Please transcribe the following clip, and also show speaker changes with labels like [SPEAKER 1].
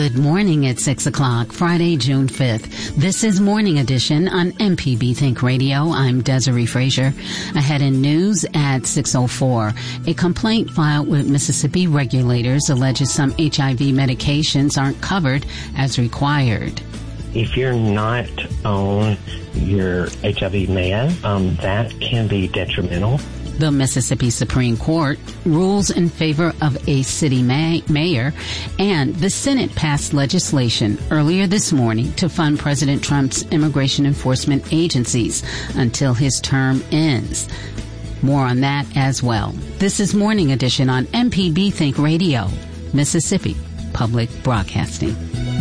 [SPEAKER 1] Good morning at 6 o'clock, Friday, June 5th. This is Morning Edition on MPB Think Radio. I'm Desiree Frazier. Ahead in news at 6:04. A complaint filed with Mississippi regulators alleges some HIV medications aren't covered as required.
[SPEAKER 2] If you're not on your HIV med, that can be detrimental.
[SPEAKER 1] The Mississippi Supreme Court rules in favor of a city mayor, and the Senate passed legislation earlier this morning to fund President Trump's immigration enforcement agencies until his term ends. More on that as well. This is Morning Edition on MPB Think Radio, Mississippi Public Broadcasting.